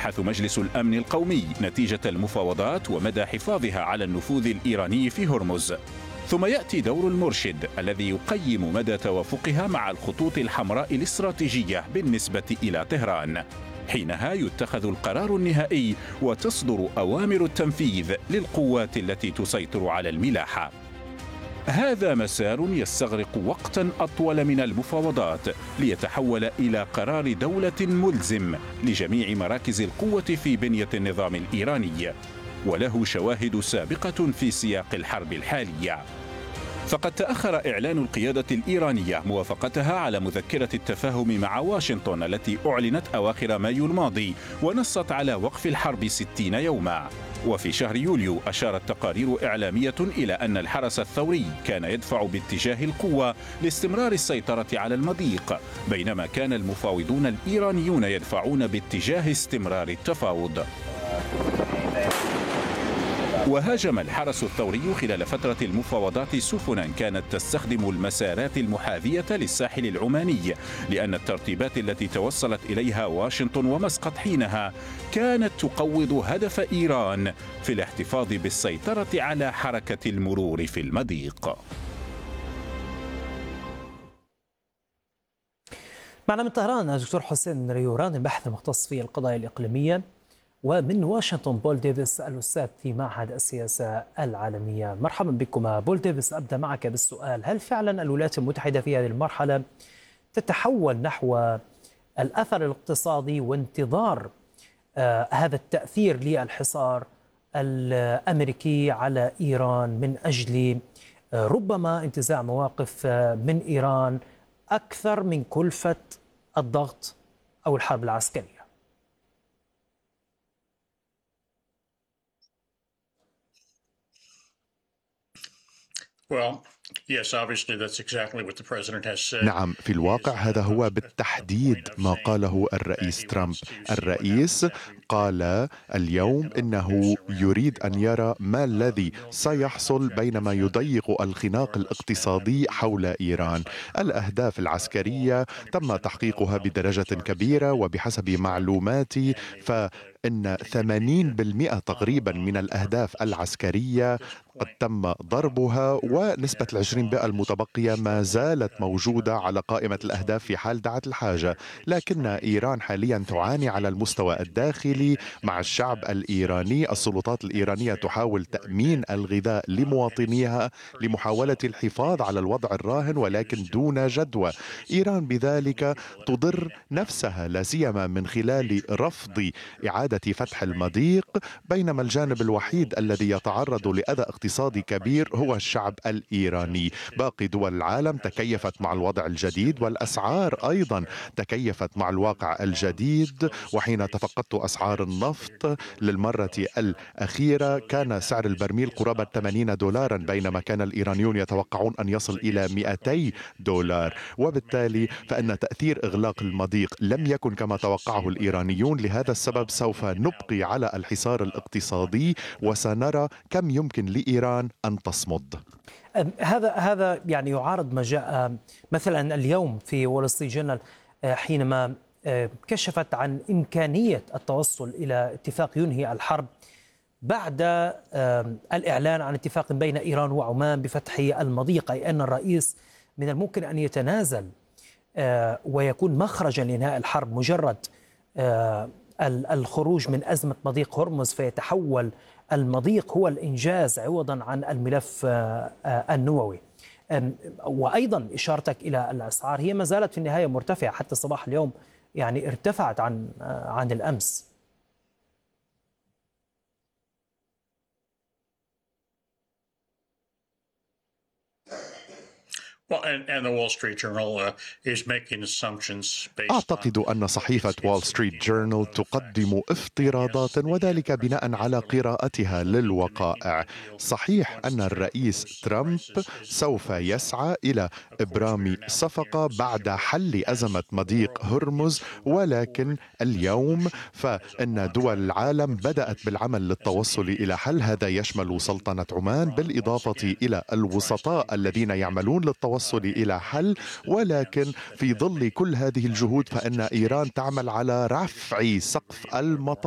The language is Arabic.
يبحث مجلس الأمن القومي نتيجة المفاوضات ومدى حفاظها على النفوذ الإيراني في هرمز. ثم يأتي دور المرشد الذي يقيم مدى توافقها مع الخطوط الحمراء الاستراتيجية بالنسبة إلى طهران. حينها يتخذ القرار النهائي وتصدر أوامر التنفيذ للقوات التي تسيطر على الملاحة. هذا مسار يستغرق وقتا أطول من المفاوضات ليتحول إلى قرار دولة ملزم لجميع مراكز القوة في بنية النظام الإيراني، وله شواهد سابقة في سياق الحرب الحالية. فقد تأخر إعلان القيادة الإيرانية موافقتها على مذكرة التفاهم مع واشنطن التي أعلنت أواخر مايو الماضي ونصت على وقف الحرب 60 يوما. وفي شهر يوليو أشارت تقارير إعلامية إلى أن الحرس الثوري كان يدفع باتجاه القوة لاستمرار السيطرة على المضيق، بينما كان المفاوضون الإيرانيون يدفعون باتجاه استمرار التفاوض. وهاجم الحرس الثوري خلال فترة المفاوضات سفنا كانت تستخدم المسارات المحاذية للساحل العماني، لأن الترتيبات التي توصلت إليها واشنطن ومسقط حينها كانت تقوض هدف إيران في الاحتفاظ بالسيطرة على حركة المرور في المضيق. معنا من طهران الدكتور حسين ريوران الباحث المختص في القضايا الإقليمية، ومن واشنطن بول ديفيس الأستاذ في معهد السياسة العالمية. مرحبا بكم. بول ديفيس، أبدأ معك بالسؤال: هل فعلا الولايات المتحدة في هذه المرحلة تتحول نحو الأثر الاقتصادي وانتظار هذا التأثير للحصار الأمريكي على إيران من أجل ربما انتزاع مواقف من إيران أكثر من كلفة الضغط أو الحرب العسكرية؟ نعم، في الواقع هذا هو بالتحديد ما قاله الرئيس ترامب. الرئيس قال اليوم إنه يريد أن يرى ما الذي سيحصل بينما يضيق الخناق الاقتصادي حول إيران. الأهداف العسكرية تم تحقيقها بدرجة كبيرة، وبحسب معلوماتي فإن 80% تقريبا من الأهداف العسكرية قد تم ضربها، ونسبة 20% المتبقية ما زالت موجودة على قائمة الأهداف في حال دعت الحاجة. لكن إيران حاليا تعاني على المستوى الداخلي مع الشعب الإيراني. السلطات الإيرانية تحاول تأمين الغذاء لمواطنيها لمحاولة الحفاظ على الوضع الراهن، ولكن دون جدوى. إيران بذلك تضر نفسها، لا سيما من خلال رفض إعادة فتح المضيق، بينما الجانب الوحيد الذي يتعرض لأذى اقتصادي كبير هو الشعب الإيراني. باقي دول العالم تكيفت مع الوضع الجديد، والأسعار أيضا تكيفت مع الواقع الجديد. وحين تفقدت أسعار النفط للمرة الأخيرة كان سعر البرميل قرابة 80 دولارا، بينما كان الإيرانيون يتوقعون أن يصل إلى 200 دولار. وبالتالي فإن تأثير إغلاق المضيق لم يكن كما توقعه الإيرانيون. لهذا السبب سوف نبقي على الحصار الاقتصادي، وسنرى كم يمكن لإيران أن تصمد. هذا يعني يعارض ما جاء مثلا اليوم في وول ستريت جورنال حينما كشفت عن إمكانية التوصل إلى اتفاق ينهي الحرب بعد الإعلان عن اتفاق بين إيران وعمان بفتح المضيق، أي أن الرئيس من الممكن أن يتنازل ويكون مخرجا لإنهاء الحرب مجرد الخروج من أزمة مضيق هرمز، فيتحول المضيق هو الإنجاز عوضا عن الملف النووي. وأيضا إشارتك إلى الأسعار، هي ما زالت في النهاية مرتفعة حتى صباح اليوم، يعني ارتفعت عن الأمس. أعتقد أن صحيفة وول ستريت جورنال تقدم افتراضات، وذلك بناء على قراءتها للوقائع. صحيح أن الرئيس ترامب سوف يسعى إلى إبرام صفقة بعد حل أزمة مضيق هرمز، ولكن اليوم فإن دول العالم بدأت بالعمل للتوصل إلى حل. هذا يشمل سلطنة عمان بالإضافة إلى الوسطاء الذين يعملون للتوصل إلى حل. ولكن في ظل كل هذه الجهود فإن إيران تعمل على رفع سقف المطار